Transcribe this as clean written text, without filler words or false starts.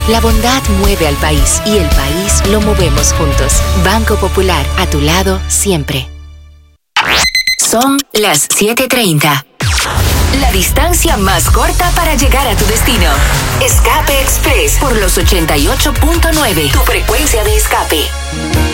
La bondad mueve al país y el país lo movemos juntos. Banco Popular, a tu lado siempre. Son las 7:30. La distancia más corta para llegar a tu destino. Escape Express por los 88.9. Tu frecuencia de escape.